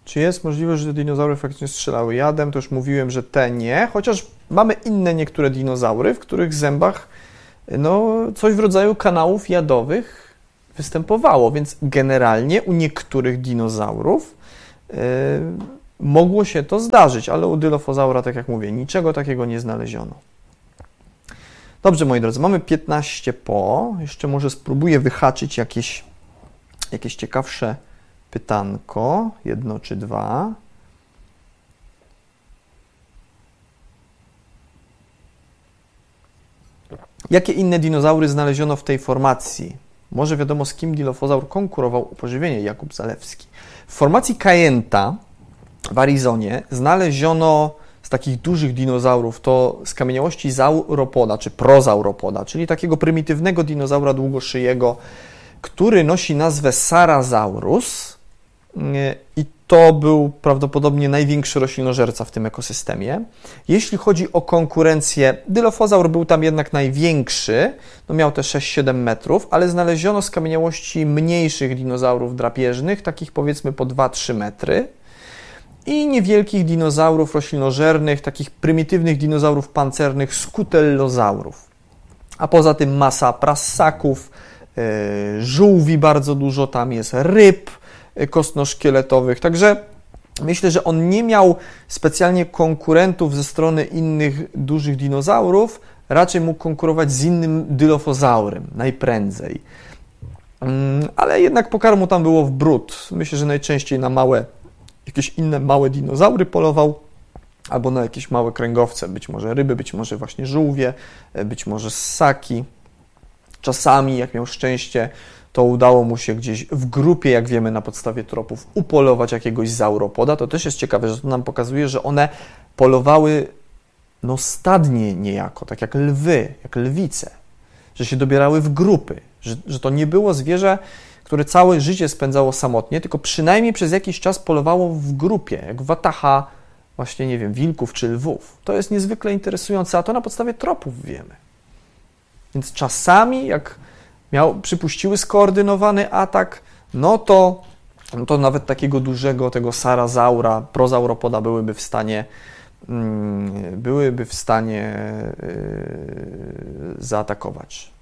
Czy jest możliwość, że te dinozaury faktycznie strzelały jadem? To już mówiłem, że te nie, chociaż mamy inne niektóre dinozaury, w których zębach coś w rodzaju kanałów jadowych występowało, więc generalnie u niektórych dinozaurów mogło się to zdarzyć, ale u Dilophosaura, tak jak mówię, niczego takiego nie znaleziono. Dobrze, moi drodzy, mamy 15 po. Jeszcze może spróbuję wyhaczyć jakieś ciekawsze pytanko, jedno czy dwa. Jakie inne dinozaury znaleziono w tej formacji? Może wiadomo, z kim Dilophosaur konkurował o pożywienie? Jakub Zalewski. W formacji Kayenta w Arizonie znaleziono z takich dużych dinozaurów to skamieniałości sauropoda, czy prozauropoda, czyli takiego prymitywnego dinozaura długoszyjego, który nosi nazwę Sarasaurus i to był prawdopodobnie największy roślinożerca w tym ekosystemie. Jeśli chodzi o konkurencję, Dilophosaur był tam jednak największy, miał te 6-7 metrów, ale znaleziono skamieniałości mniejszych dinozaurów drapieżnych, takich powiedzmy po 2-3 metry i niewielkich dinozaurów roślinożernych, takich prymitywnych dinozaurów pancernych, skutellozaurów. A poza tym masa prassaków, żółwi bardzo dużo tam jest, ryb kostnoszkieletowych, także myślę, że on nie miał specjalnie konkurentów ze strony innych dużych dinozaurów, raczej mógł konkurować z innym Dilophosaurem najprędzej. Ale jednak pokarmu tam było w bród. Myślę, że najczęściej na jakieś inne małe dinozaury polował, albo na jakieś małe kręgowce, być może ryby, być może właśnie żółwie, być może ssaki. Czasami, jak miał szczęście, to udało mu się gdzieś w grupie, jak wiemy na podstawie tropów, upolować jakiegoś sauropoda. To też jest ciekawe, że to nam pokazuje, że one polowały stadnie niejako, tak jak lwy, jak lwice, że się dobierały w grupy, że to nie było zwierzę, które całe życie spędzało samotnie, tylko przynajmniej przez jakiś czas polowało w grupie, jak wataha właśnie, nie wiem, wilków czy lwów. To jest niezwykle interesujące, a to na podstawie tropów wiemy. Więc czasami, jak przypuściły skoordynowany atak, to nawet takiego dużego, tego sarasaura, prozauropoda byłyby w stanie zaatakować.